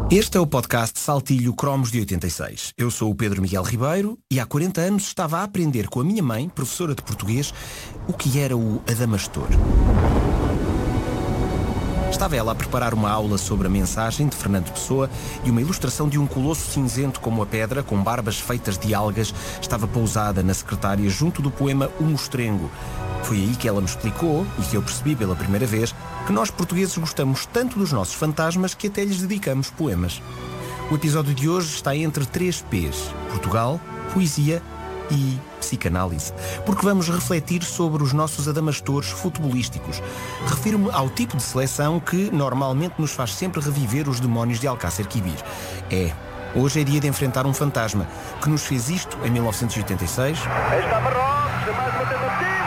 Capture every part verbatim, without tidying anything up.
Este é o podcast Saltilho Cromos de oitenta e seis. Eu sou o Pedro Miguel Ribeiro e há quarenta anos estava a aprender com a minha mãe, professora de português, o que era o Adamastor. Estava ela a preparar uma aula sobre a mensagem de Fernando Pessoa e uma ilustração de um colosso cinzento como a pedra, com barbas feitas de algas, estava pousada na secretária junto do poema O Mostrengo. Foi aí que ela me explicou, e que eu percebi pela primeira vez, que nós portugueses gostamos tanto dos nossos fantasmas que até lhes dedicamos poemas. O episódio de hoje está entre três P's: Portugal, poesia e psicanálise, porque vamos refletir sobre os nossos adamastores futebolísticos. Refiro-me ao tipo de seleção que normalmente nos faz sempre reviver os demónios de Alcácer Quibir. É, hoje é dia de enfrentar um fantasma que nos fez isto em mil novecentos e oitenta e seis. Está Marrocos, mais uma tentativa.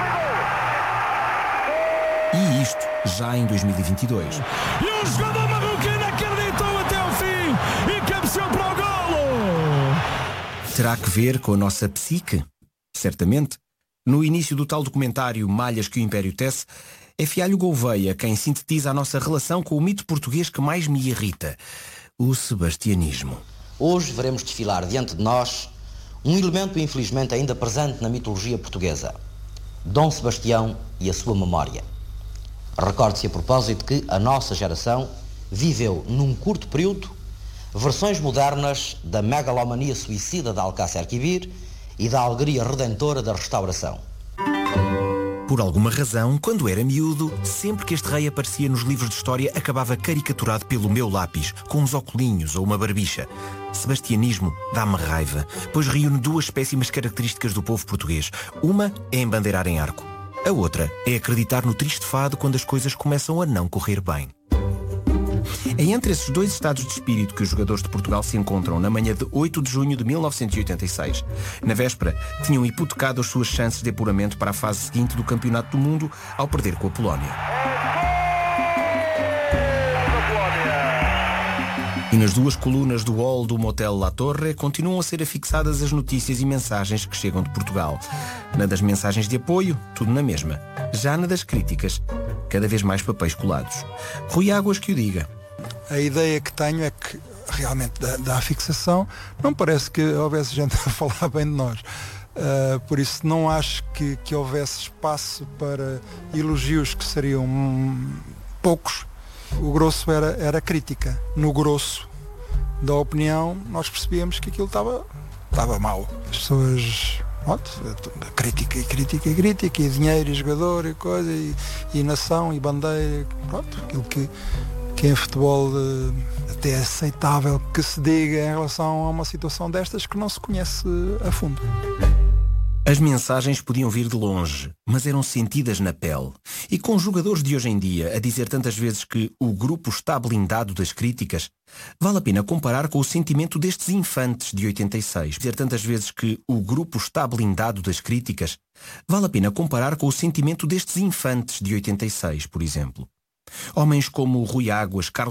E isto já em dois mil e vinte e dois. E o jogador marroquino acreditou até ao fim e cabeceou para o golo. Terá que ver com a nossa psique? Certamente. No início do tal documentário Malhas que o Império Tece, é Fialho Gouveia quem sintetiza a nossa relação com o mito português que mais me irrita: o sebastianismo. Hoje veremos desfilar diante de nós um elemento infelizmente ainda presente na mitologia portuguesa: Dom Sebastião e a sua memória. Recorde-se a propósito que a nossa geração viveu num curto período versões modernas da megalomania suicida de Alcácer Quibir e da alegria redentora da restauração. Por alguma razão, quando era miúdo, sempre que este rei aparecia nos livros de história, acabava caricaturado pelo meu lápis, com uns oculinhos ou uma barbicha. Sebastianismo dá-me raiva, pois reúne duas péssimas características do povo português. Uma é embandeirar em arco. A outra é acreditar no triste fado quando as coisas começam a não correr bem. É entre esses dois estados de espírito que os jogadores de Portugal se encontram na manhã de oito de junho de mil novecentos e oitenta e seis. Na véspera, tinham hipotecado as suas chances de apuramento para a fase seguinte do Campeonato do Mundo ao perder com a Polónia. E nas duas colunas do hall do Motel La Torre continuam a ser afixadas as notícias e mensagens que chegam de Portugal. Na das mensagens de apoio, tudo na mesma. Já na das críticas, cada vez mais papéis colados. Rui Águas que o diga. A ideia que tenho é que, realmente, da, da fixação, não parece que houvesse gente a falar bem de nós. Uh, por isso não acho que, que houvesse espaço para elogios que seriam hum, poucos. O grosso era, era crítica. No grosso da opinião, nós percebíamos que aquilo estava estava mal. As pessoas, pronto, crítica e crítica e crítica, e dinheiro e jogador e coisa, e, e nação e bandeira, pronto, aquilo que, que em futebol até é aceitável que se diga em relação a uma situação destas que não se conhece a fundo. As mensagens podiam vir de longe, mas eram sentidas na pele. E com os jogadores de hoje em dia a dizer tantas vezes que o grupo está blindado das críticas, vale a pena comparar com o sentimento destes infantes de oitenta e seis. Dizer tantas vezes que o grupo está blindado das críticas, vale a pena comparar com o sentimento destes infantes de oitenta e seis, por exemplo. Homens como Rui Águas, Carlos